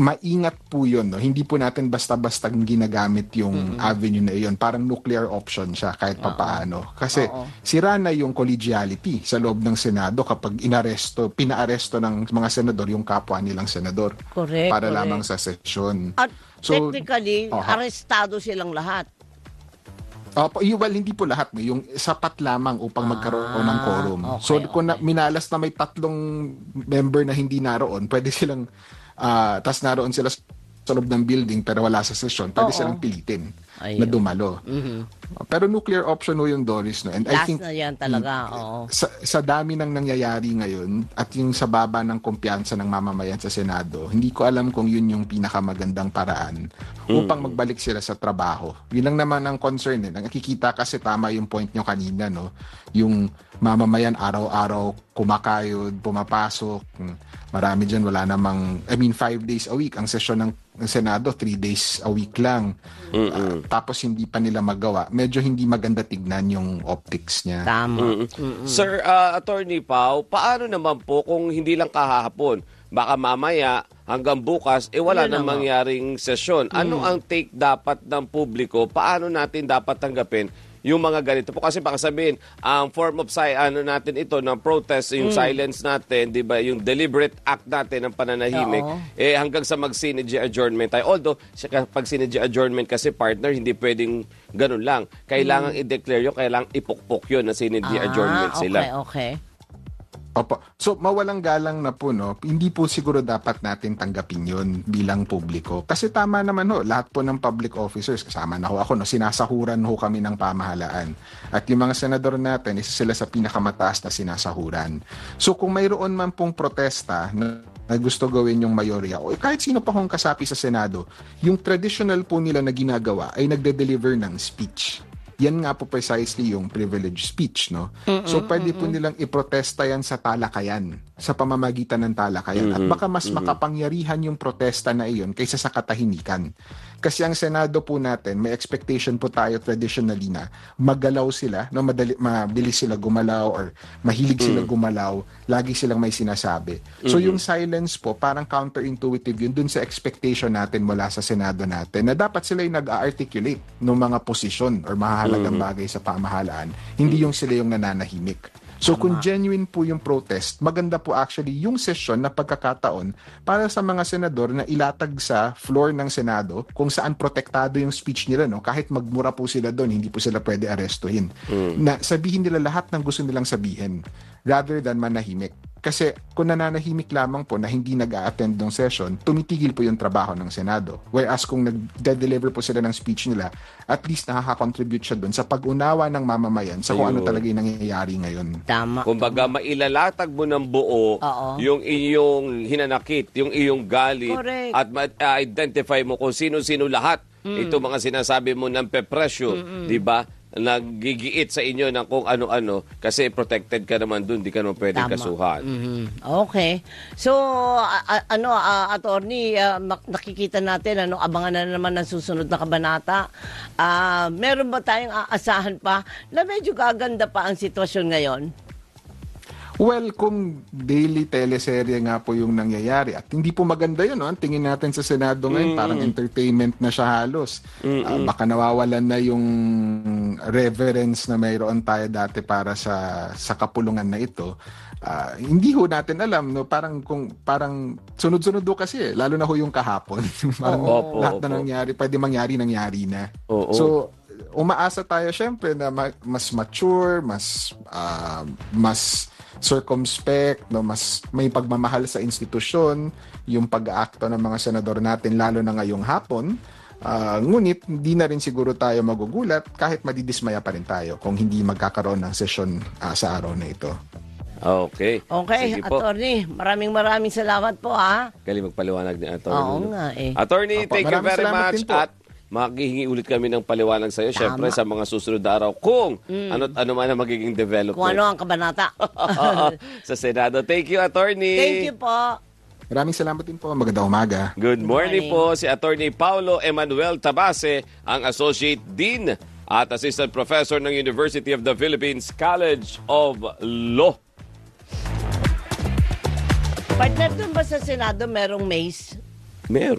maingat po yun. No? Hindi po natin basta-basta ginagamit yung avenue na yun. Parang nuclear option siya kahit papaano. Kasi sira na yung collegiality sa loob ng Senado kapag pinaaresto ng mga senador yung kapwa nilang senador. Correct. Para lamang sa session. At technically, arestado silang lahat. Well, hindi po lahat. Yung sapat lamang upang magkaroon ng quorum. So kung minalas na may 3 member na hindi naroon, pwede silang tas naroon sila sa loob ng building pero wala sa session, pwede silang pilitin na dumalo. Pero nuclear option yung Doris. No? And Last I think na yan talaga. sa dami ng nangyayari ngayon at yung sa baba ng kumpiyansa ng mamamayan sa Senado, hindi ko alam kung yun yung pinakamagandang paraan upang magbalik sila sa trabaho. Yun lang naman ang concern. Nakikita kasi tama yung point nyo kanina. No? Yung mamamayan araw-araw kumakayod, pumapasok. Marami dyan wala namang, 5 days a week. Ang sesyon ng Senado, 3 days a week lang. Tapos hindi pa nila magawa. Medyo hindi maganda tignan yung optics niya. Tama. Sir, Attorney Pao, paano naman po kung hindi lang kahapon? Baka mamaya hanggang bukas, wala nang mangyaring sesyon. Ano ang take dapat ng publiko? Paano natin dapat tanggapin yung mga ganito po? Kasi baka sabihin, ang form of natin ito, ng protest, yung silence natin, di ba, yung deliberate act natin ng pananahimik, hanggang sa mag-synergy adjournment tayo. Although, pag synergy adjournment kasi, partner, hindi pwedeng ganun lang. Kailangan i-declare yun, kailangan ipukpok yun na synergy adjournment sila. Okay. Opo. So, mawalang galang na po, no? Hindi po siguro dapat natin tanggapin yun bilang publiko. Kasi tama naman ho, lahat po ng public officers, kasama na ho ako, no? Sinasahuran ho kami ng pamahalaan. At yung mga senador natin, isa sila sa pinakamataas na sinasahuran. So, kung mayroon man pong protesta na gusto gawin yung mayorya, o kahit sino pa hong kasapi sa Senado, yung traditional po nila na ginagawa ay nagde-deliver ng speech. Yan nga po precisely yung privilege speech, no? So, pwede po nilang iprotesta yan sa talakayan, sa pamamagitan ng talakayan. At baka mas makapangyarihan yung protesta na iyon kaysa sa katahimikan. Kasi ang Senado po natin, may expectation po tayo traditionally na maggalaw sila, no? Mabilis sila gumalaw or mahilig sila gumalaw, lagi silang may sinasabi. So, yung silence po, parang counterintuitive yun dun sa expectation natin mula sa Senado natin na dapat sila yung nag-articulate ng mga posisyon or mahalagang bagay sa pamahalaan, hindi yung sila yung nananahimik. So kung genuine po yung protest, maganda po actually yung session na pagkakataon para sa mga senador na ilatag sa floor ng Senado kung saan protektado yung speech nila, no? Kahit magmura po sila doon, hindi po sila pwede arestuhin. Na sabihin nila lahat ng gusto nilang sabihin rather than manahimik. Kasi kung nananahimik lamang po na hindi nag-a-attend ng session, tumitigil po yung trabaho ng Senado. Whereas kung nag-deliver po sila ng speech nila, at least nakaka-contribute siya doon sa pag-unawa ng mamamayan sa kung ano talaga yung nangyayari ngayon. Tama. Kumbaga, mailalatag mo ng buo yung iyong hinanakit, yung iyong galit, correct, at ma-identify mo kung sino-sino lahat. Ito mga sinasabi mo ng pepresyo, di ba? Nagigiit sa inyo ng kung ano-ano kasi protected ka naman dun, di ka naman pwedeng kasuhan. Okay. So, attorney, nakikita natin, abangan na naman ang susunod na kabanata. Meron ba tayong aasahan pa na medyo gaganda pa ang sitwasyon ngayon? Well, kung daily teleserye nga po yung nangyayari at hindi po maganda yun, no? Ang tingin natin sa Senado ngayon, parang entertainment na siya halos. Baka nawawalan na yung reverence na mayroon tayo dati para sa kapulungan na ito. Hindi ho natin alam, no? Parang sunod-sunod do kasi, lalo na ho yung kahapon. Parang lahat na nangyari, pwede nangyari na. So, umaasa tayo syempre na mas mature, mas circumspect, no, mas may pagmamahal sa institusyon, yung pag-aakto ng mga senador natin lalo na ngayong hapon. Ngunit hindi na rin siguro tayo magugulat kahit madidismaya pa rin tayo kung hindi magkakaroon ng sesyon sa araw na ito. Okay. Okay, attorney, maraming salamat po, ha. Galing magpaliwanag ni attorney. Oo nga eh. Attorney, thank you very much. At maghihingi ulit kami ng paliwanag sa iyo, syempre sa mga susunod na araw kung ano man ang magiging development. Kung ano ang kabanata. Sa Senado. Thank you, attorney. Thank you po. Maraming salamat din po. Magandang umaga. Good morning po si Attorney Paulo Emanuel Tabase, ang Associate Dean at Assistant Professor ng University of the Philippines College of Law. Partner, doon ba sa Senado merong maze? Meron.